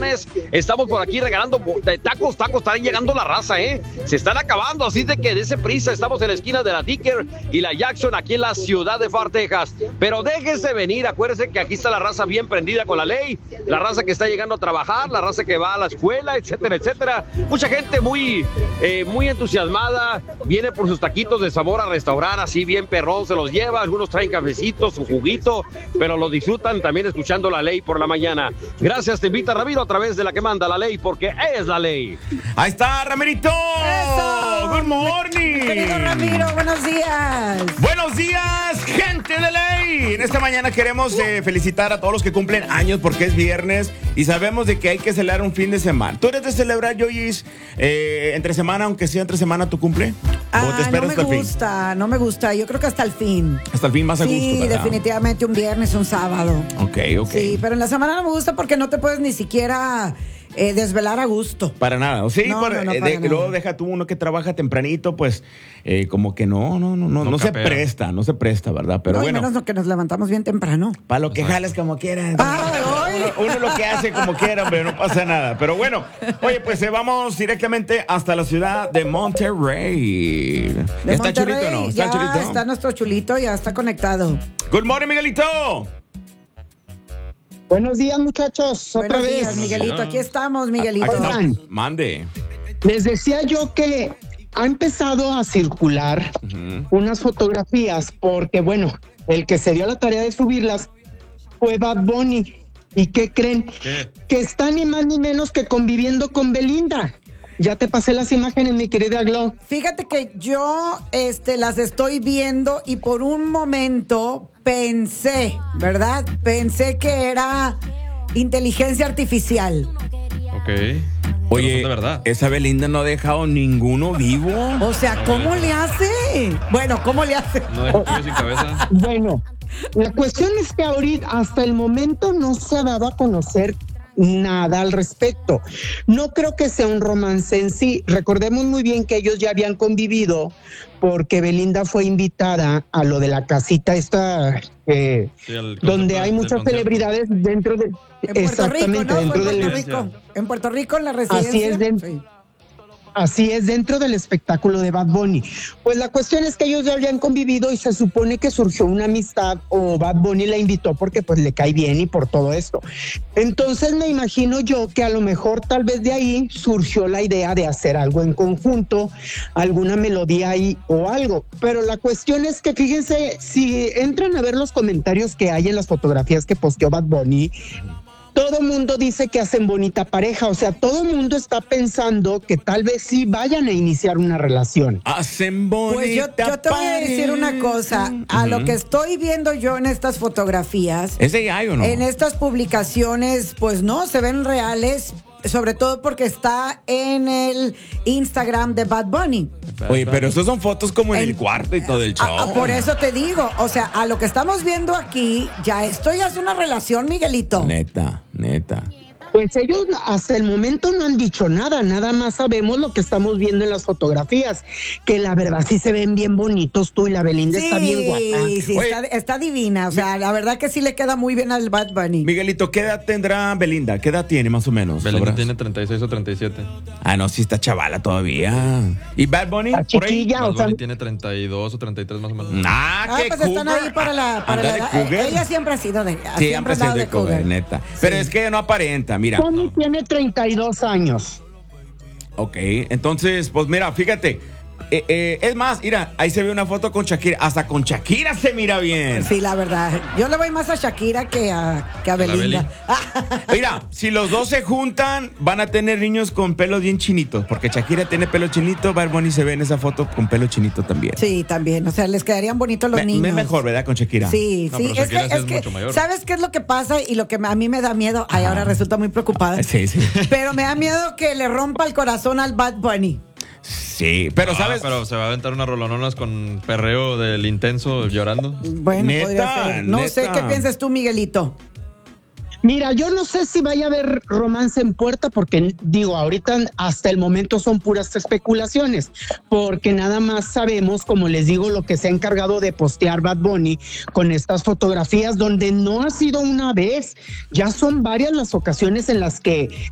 viernes. Estamos por aquí regalando tacos, están llegando la raza, se están acabando, así de que dése prisa. Estamos en la esquina de la Dicker y la Jackson, aquí en la ciudad de Far, Texas. Pero déjense venir, acuérdense que aquí está la raza bien prendida con la ley, la raza que está llegando a trabajar, la raza que va a la escuela, etcétera, etcétera. Mucha gente muy entusiasmada, viene por sus taquitos de sabor a restaurar, así bien perrón, se los lleva, algunos traen cafecitos, su juguito, pero lo disfrutan también escuchando la ley por la mañana. Gracias, te invita Ramiro a través de la que manda la ley, porque es la ley. Ahí está, Ramirito. ¡Eso! Good morning. Querido Ramiro, buenos días. Buenos días, gente de ley. En esta mañana queremos felicitar a todos los que cumplen años porque es viernes y sabemos de que hay que celebrar un fin de semana. ¿Tú eres de celebrar, Joyis, entre semana, aunque sea entre semana tu cumple? ¿O te esperas hasta el fin? No me gusta. Yo creo que hasta el fin. Hasta el fin más a gusto, Sí, ¿verdad? definitivamente un viernes, un sábado. Ok. Sí, pero en la semana no me gusta porque no te puedes ni siquiera desvelar a gusto. Para nada. Sí, No, para nada. luego deja tú uno que trabaja tempranito, pues como que no se presta, ¿verdad? Pero no, bueno. y menos lo que nos levantamos bien temprano. Para lo que jales como quieras. Ay, Uno lo que hace como quiera, hombre, no pasa nada. Pero bueno, oye, pues vamos directamente hasta la ciudad de Monterrey. De ¿Está Monterrey, chulito o no? ¿Está ya chulito? está nuestro chulito, ya está conectado. Good morning, Miguelito. Buenos días, muchachos. Otra Buenos vez. días, Miguelito. Aquí estamos, Miguelito. Aquí está. Oigan. Mande. Les decía yo que ha empezado a circular unas fotografías porque, bueno, el que se dio la tarea de subirlas fue Bad Bunny. ¿Y qué creen? ¿Qué? Que está ni más ni menos que conviviendo con Belinda. Ya te pasé las imágenes, mi querida Glo. Fíjate que yo las estoy viendo y por un momento pensé, ¿verdad? Pensé que era inteligencia artificial. Ok. Oye, De verdad. esa Belinda no ha dejado ninguno vivo. O sea, ¿cómo le hace? Bueno, ¿cómo le hace? No deja pollo sin cabeza. Bueno, la cuestión es que ahorita, hasta el momento, no se ha dado a conocer nada al respecto. No creo que sea un romance en sí. Recordemos muy bien que ellos ya habían convivido porque Belinda fue invitada a lo de la casita esta donde hay muchas celebridades dentro de... En Puerto Rico, ¿no? Exactamente, dentro Fue en del... Puerto Rico. En Puerto Rico, en la residencia. Así es, Sí. Así es, dentro del espectáculo de Bad Bunny. Pues la cuestión es que ellos ya habían convivido y se supone que surgió una amistad o Bad Bunny la invitó porque pues le cae bien y por todo esto. Entonces me imagino yo que a lo mejor tal vez de ahí surgió la idea de hacer algo en conjunto, alguna melodía ahí o algo. Pero la cuestión es que fíjense, si entran a ver los comentarios que hay en las fotografías que posteó Bad Bunny, todo mundo dice que hacen bonita pareja, o sea, todo mundo está pensando que tal vez sí vayan a iniciar una relación. Hacen bonita Pues yo te voy a decir una cosa, a lo que estoy viendo yo en estas fotografías, ¿Es AI o no? en estas publicaciones, pues no, se ven reales, sobre todo porque está en el Instagram de Bad Bunny. Oye, pero esas son fotos como en el cuarto y todo el show. Por eso te digo, o sea, a lo que estamos viendo aquí, esto ya es una relación, Miguelito. Neta. Pues ellos hasta el momento no han dicho nada, nada más sabemos lo que estamos viendo en las fotografías, que la verdad sí se ven bien bonitos tú y la Belinda está bien guapa. Sí, Oye, está divina, o sea, la verdad que sí le queda muy bien al Bad Bunny. Miguelito, ¿qué edad tendrá Belinda? ¿Qué edad tiene más o menos? Belinda ¿Sabrás? tiene 36 o 37. Ah, no, sí está chavala todavía. ¿Y Bad Bunny? Está Por ahí. chiquilla, Bad o sea, Bunny tiene 32 o 33 más o menos. Qué Pues están cougar. ahí para la Anda de edad. cougar. Ella siempre ha sido de Siempre ha sido de cougar, cougar. neta. Pero es que no aparenta, mira. Tony tiene 32 años. Ok, entonces, pues mira, fíjate. Es más, mira, ahí se ve una foto con Shakira. Hasta con Shakira se mira bien. Sí, la verdad. Yo le voy más a Shakira que a Belinda. Mira, si los dos se juntan, van a tener niños con pelos bien chinitos. Porque Shakira tiene pelo chinito, Bad Bunny se ve en esa foto con pelo chinito también. Sí, también. O sea, les quedarían bonitos los niños. Mejor, ¿verdad? Con Shakira. Sí, No, sí. pero Es Shakira sí que, es mucho mayor. ¿sabes qué es lo que pasa? Y lo que a mí me da miedo. Ay, ahora resulta muy preocupada. Sí. Pero me da miedo que le rompa el corazón al Bad Bunny. Sí, pero ¿sabes? Pero se va a aventar unas rolononas con perreo del intenso llorando. Bueno, Neta, podría ser. No sé neta. qué piensas tú, Miguelito. Mira, yo no sé si vaya a haber romance en puerta porque digo, ahorita hasta el momento son puras especulaciones, porque nada más sabemos, como les digo, lo que se ha encargado de postear Bad Bunny con estas fotografías donde no ha sido una vez, ya son varias las ocasiones en las que